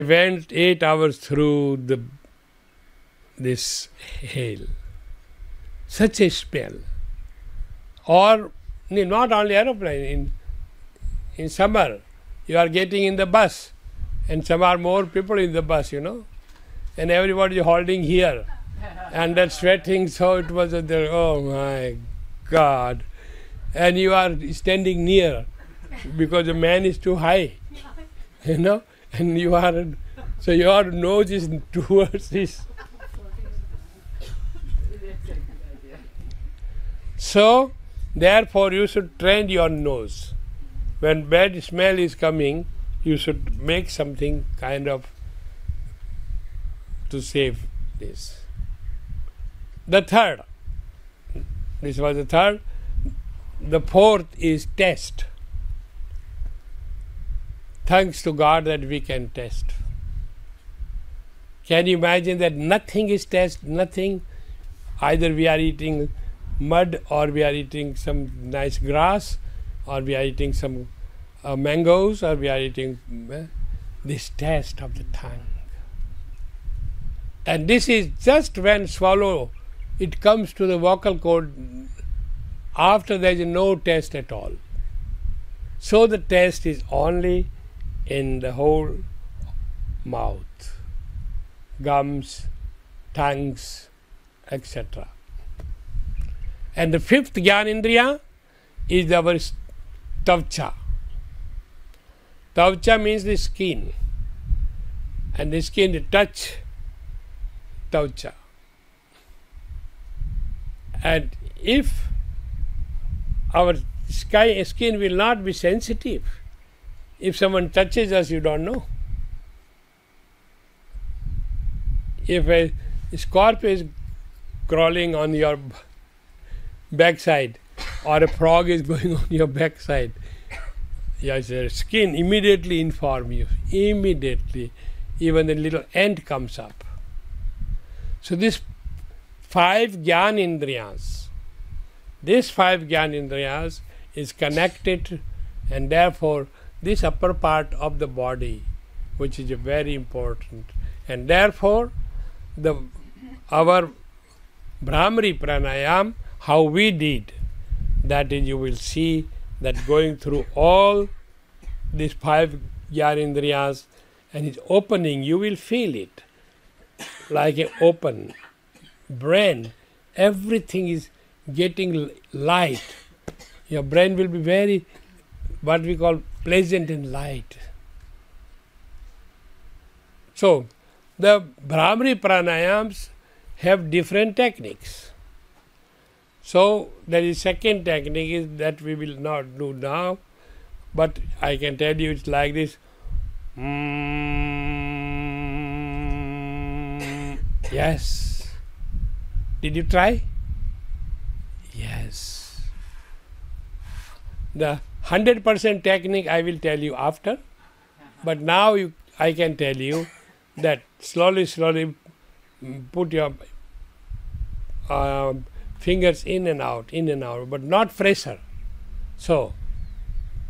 went 8 hours through this hail. Such a smell. Or not only aeroplane, in summer you are getting in the bus and some are more people in the bus, and everybody is holding here and they're sweating, so it was oh my God. And you are standing near because the man is too high, and so your nose is towards this. So, therefore, you should train your nose. When bad smell is coming, you should make something kind of to save this. The third. This was the third. The fourth is test. Thanks to God that we can test. Can you imagine that nothing is test, nothing? Either we are eating mud, or we are eating some nice grass, or we are eating some mangoes, or we are eating this test of the tongue. And this is just when swallow, it comes to the vocal cord, after there is no test at all. So the test is only in the whole mouth, gums, tongues, etc. And the fifth Gyanendriya is our tavcha. Tavcha means the skin. And the skin, the touch, tavcha. And if our skin will not be sensitive, if someone touches us, you don't know. If a scorpion is crawling on your backside, or a frog is going on your backside, your skin immediately inform you. Immediately. Even a little ant comes up. So this 5 Gyanendriyas, this 5 Gyanendriyas is connected, and therefore this upper part of the body, which is very important, and therefore our Bhramari Pranayam, how we did, that is, you will see that going through all these 5 Gyanendriyas and its opening, you will feel it like an open brain. Everything is getting light. Your brain will be very, what we call, pleasant and light. So, the Bhramari Pranayams have different techniques. So, there is second technique is that we will not do now, but I can tell you it's like this. Yes. Did you try? Yes. The 100% technique I will tell you after, but now I can tell you that slowly put your fingers in and out, but not pressure. So,